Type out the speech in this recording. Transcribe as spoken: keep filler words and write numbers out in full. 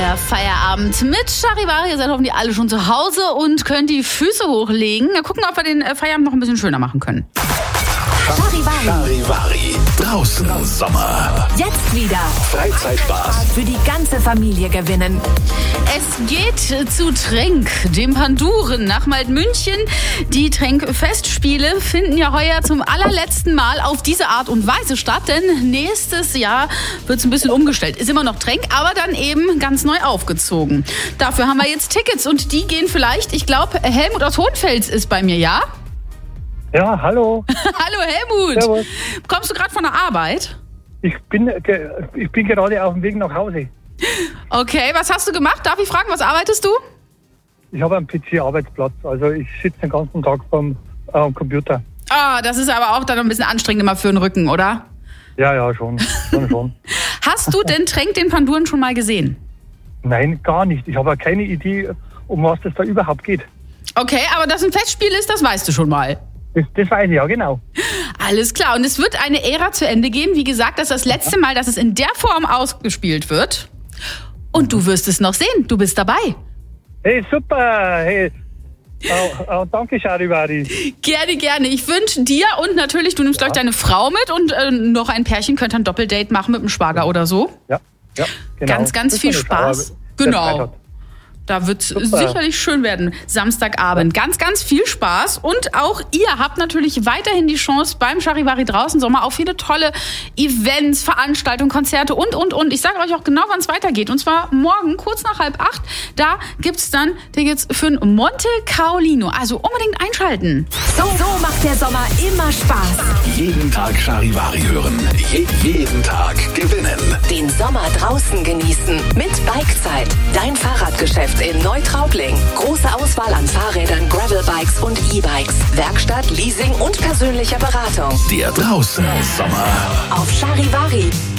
Der Feierabend mit Charivari. Ihr seid hoffentlich alle schon zu Hause und könnt die Füße hochlegen. Wir gucken, ob wir den Feierabend noch ein bisschen schöner machen können. Charivari. Charivari. Draußen Sommer. Jetzt wieder Freizeitspaß. für die ganze Familie gewinnen. Es geht zu Trenk, dem Panduren nach Waldmünchen. Die Trenk-Festspiele finden ja heuer zum allerletzten Mal auf diese Art und Weise statt, denn nächstes Jahr wird es ein bisschen umgestellt. Ist immer noch Trenk, aber dann eben ganz neu aufgezogen. Dafür haben wir jetzt Tickets und die gehen vielleicht, ich glaube, Helmut aus Hohenfels ist bei mir, ja? Ja, hallo. Hallo Helmut. Servus. Kommst du gerade von der Arbeit? Ich bin, ge- ich bin gerade auf dem Weg nach Hause. Okay, was hast du gemacht? Darf ich fragen, was arbeitest du? Ich habe einen P C-Arbeitsplatz, also ich sitze den ganzen Tag vom äh, Computer. Ah, das ist aber auch dann ein bisschen anstrengend immer für den Rücken, oder? Ja, ja, schon. schon, schon. Hast du denn Trenk den Panduren schon mal gesehen? Nein, gar nicht. Ich habe ja keine Idee, um was das da überhaupt geht. Okay, aber dass ein Festspiel ist, das weißt du schon mal. Das, das weiß ich ja, genau. Alles klar. Und es wird eine Ära zu Ende gehen. Wie gesagt, das ist das letzte Mal, dass es in der Form ausgespielt wird. Und du wirst es noch sehen. Du bist dabei. Hey, super. Hey. Oh, oh, danke, Charivari. Gerne, gerne. Ich wünsche dir und natürlich, du nimmst Ja. gleich deine Frau mit und äh, noch ein Pärchen könnt ein Doppeldate machen mit dem Schwager oder so. Ja, ja, genau. Ganz, ganz Das viel war eine Spaß. Frau, der Genau. Zeit hat. Da wird es Super. sicherlich schön werden, Samstagabend. Ganz, ganz viel Spaß. Und auch ihr habt natürlich weiterhin die Chance beim Charivari draußen Sommer auf viele tolle Events, Veranstaltungen, Konzerte und, und, und. Ich sage euch auch genau, wann es weitergeht. Und zwar morgen, kurz nach halb acht. Da gibt's dann Tickets für ein Monte Caolino. Also unbedingt einschalten. So, so macht der Sommer immer Spaß. Jeden Tag Charivari hören. Je- jeden Tag gewinnen. Den Sommer draußen genießen mit Bikezeit. Dein Fahrradgeschäft in Neutraubling. Große Auswahl an Fahrrädern, Gravelbikes und E-Bikes. Werkstatt, Leasing und persönlicher Beratung. Der draußen Sommer. Auf Charivari.